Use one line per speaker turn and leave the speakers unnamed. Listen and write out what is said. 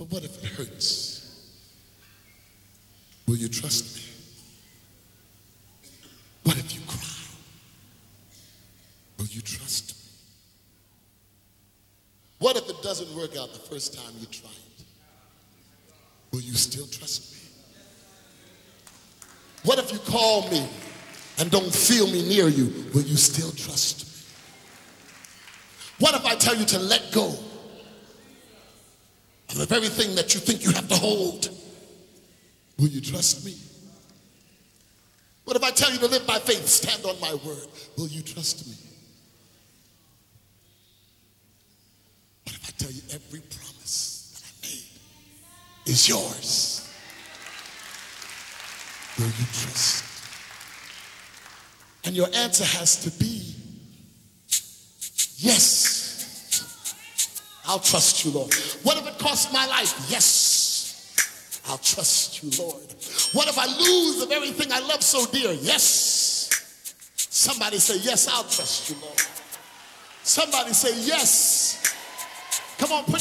But what if it hurts? Will you trust me? What if you cry? Will you trust me? What if it doesn't work out the first time you try it? Will you still trust me? What if you call me and don't feel me near you? Will you still trust me? What if I tell you to let go of the very thing that you think you have to hold? Will you trust me? What if I tell you to live by faith, stand on my word? Will you trust me? What if I tell you every promise that I made is yours? Will you trust? And your answer has to be yes. I'll trust you, Lord. What if it costs my life? Yes. I'll trust you, Lord. What if I lose the very thing I love so dear? Yes. Somebody say, yes, I'll trust you, Lord. Somebody say, yes. Come on, put